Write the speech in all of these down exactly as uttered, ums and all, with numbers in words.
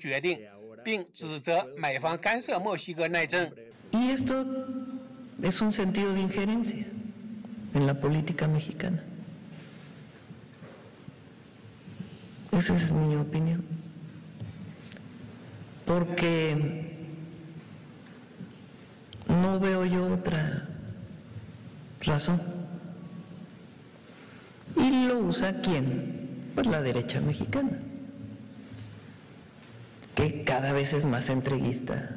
决定，并指责美方干涉墨西哥内政。 Y esto es un sentido de injerencia en la política mexicana. Esa es mi opinión. Porque no veo yo otra razón. Y lo usa quién? Pues la derecha mexicana, que cada vez es más entreguista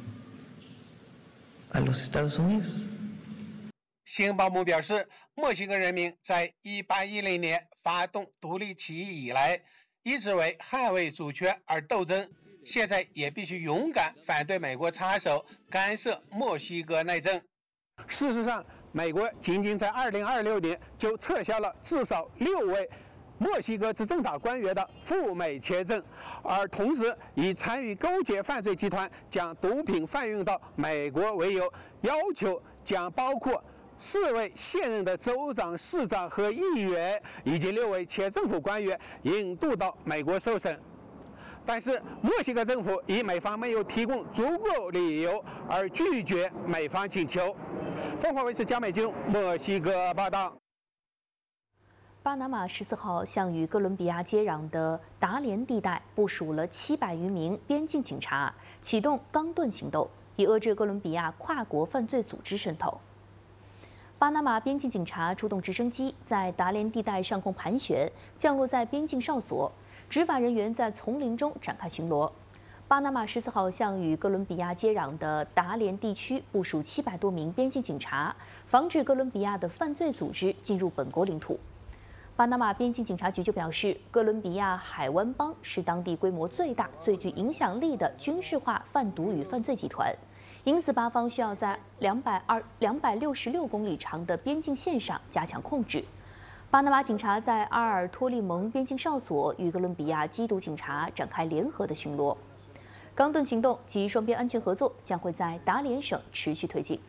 a los Estados Unidos。 新报幕表示，墨西哥人民在一八一零年发动独立起义以来，一直为捍卫主权而斗争，现在也必须勇敢反对美国插手干涉墨西哥内政。事实上，美国仅仅在二零二六年就撤销了至少六位墨西哥执政党官员的赴美签证，而同时以参与勾结犯罪集团将毒品贩运到美国为由，要求将包括四位现任的州长、市长和议员以及六位前政府官员引渡到美国受审。但是墨西哥政府以美方没有提供足够理由而拒绝美方请求。凤凰卫视江美君墨西哥报道。 巴拿马十四号向与哥伦比亚接壤的达连地带部署了七百余名边境警察，启动钢盾行动，以遏制哥伦比亚跨国犯罪组织渗透。巴拿马边境警察出动直升机在达连地带上空盘旋，降落在边境哨所，执法人员在丛林中展开巡逻。巴拿马十四号向与哥伦比亚接壤的达连地区部署七百多名边境警察，防止哥伦比亚的犯罪组织进入本国领土。巴拿马边境警察局就表示，哥伦比亚海湾帮是当地规模最大、最具影响力的军事化贩毒与犯罪集团，因此巴方需要在两百二两百六十六公里长的边境线上加强控制。巴拿马警察在阿尔托利蒙边境哨所与哥伦比亚缉毒警察展开联合的巡逻。钢盾行动及双边安全合作将会在达连省持续推进。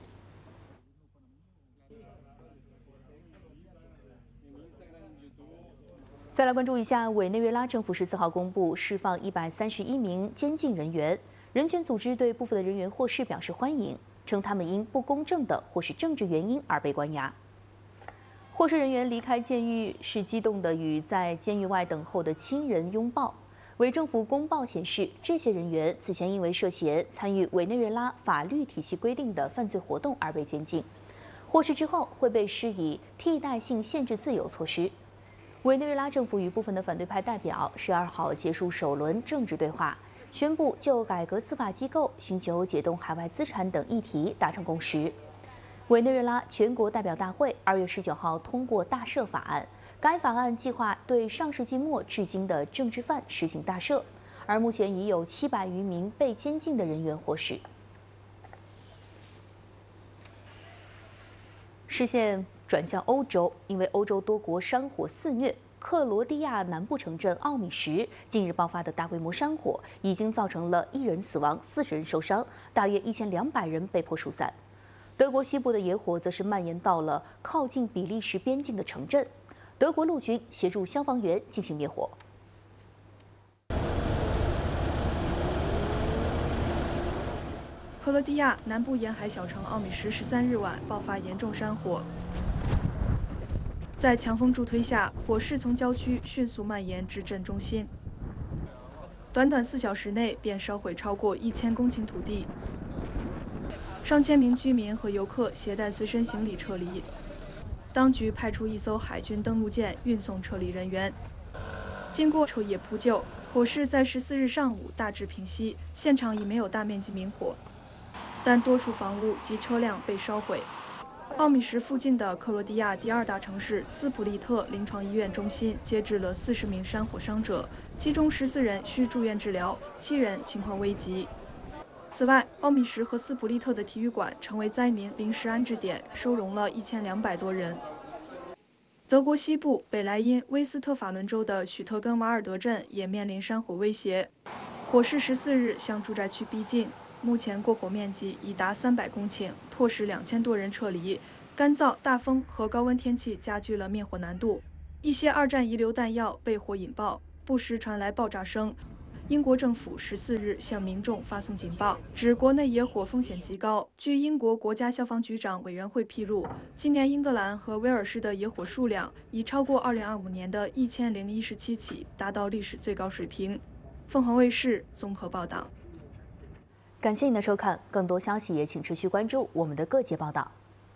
再来关注一下，委内瑞拉政府十四号公布释放一百三十一名监禁人员，人权组织对部分的人员获释表示欢迎，称他们因不公正的或是政治原因而被关押。获释人员离开监狱是激动的与在监狱外等候的亲人拥抱。委政府公报显示，这些人员此前因为涉嫌参与委内瑞拉法律体系规定的犯罪活动而被监禁，获释之后会被施以替代性限制自由措施。委内瑞拉政府与部分的反对派代表十二号结束首轮政治对话，宣布就改革司法机构、寻求解冻海外资产等议题达成共识。委内瑞拉全国代表大会二月十九号通过大赦法案。该法案计划对上世纪末至今的政治犯实行大赦，而目前已有七百余名被监禁的人员获释。视线转向欧洲，因为欧洲多国山火肆虐，克罗地亚南部城镇奥米什近日爆发的大规模山火，已经造成了一人死亡、四十人受伤，大约一千两百人被迫疏散。德国西部的野火则是蔓延到了靠近比利时边境的城镇。德国陆军协助消防员进行灭火。 克罗地亚南部沿海小城奥米什十三日晚爆发严重山火，在强风助推下，火势从郊区迅速蔓延至镇中心，短短四小时内便烧毁超过一千公顷土地，上千名居民和游客携带随身行李撤离。当局派出一艘海军登陆舰运送撤离人员。经过彻夜扑救，火势在十四日上午大致平息，现场已没有大面积明火，但多处房屋及车辆被烧毁。奥米什附近的克罗地亚第二大城市斯普利特临床医院中心接治了四十名山火伤者，其中十四人需住院治疗，七人情况危急。此外，奥米什和斯普利特的体育馆成为灾民临时安置点，收容了一千两百多人。德国西部北莱茵威斯特法伦州的许特根瓦尔德镇也面临山火威胁，火势十四日向住宅区逼近，目前过火面积已达三百公顷，迫使两千多人撤离。干燥、大风和高温天气加剧了灭火难度，一些二战遗留弹药被火引爆，不时传来爆炸声。 英国政府十四日向民众发送警报，指国内野火风险极高。据英国国家消防局长委员会披露，今年英格兰和威尔士的野火数量已超过二零二五年的一千零一十七起，达到历史最高水平。凤凰卫视综合报道。 感谢您的收看，更多消息也请持续关注我们的各界报道。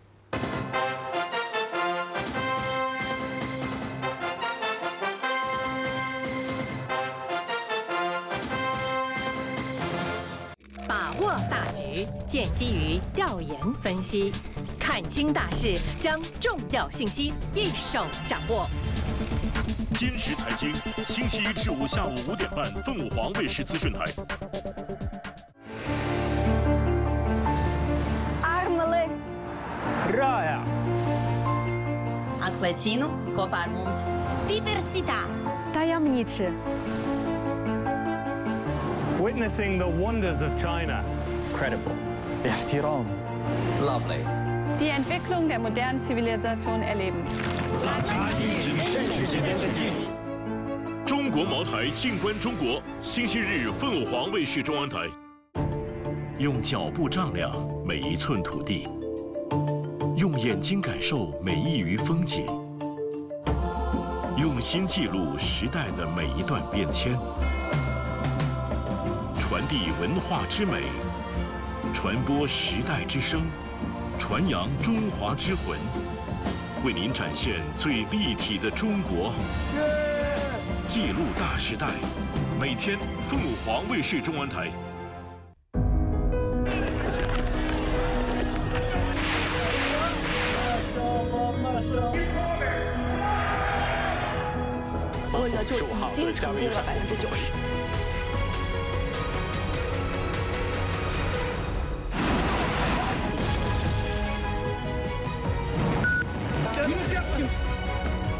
把握大局，建基于调研分析，看清大势，将重要信息一手掌握。 今时财经，星期一至五下午五点半，凤凰卫视资讯台。 Armele. Raja. Atklēcinu kopā ar mums. Diversitā. Tajemniczy. Witnessing the wonders of China. Credible. احترام. Lovely. Die Entwicklung der modernen Zivilisation erleben. 中国茅台，静观中国。星期日，凤凰卫视中央台。用脚步丈量每一寸土地，用眼睛感受每一隅风景，用心记录时代的每一段变迁，传递文化之美，传播时代之声，传扬中华之魂，为您展现最立体的中国，记录大时代。每天，凤凰卫视中文台。 我呢就已经成功了百分之九十。 Attention.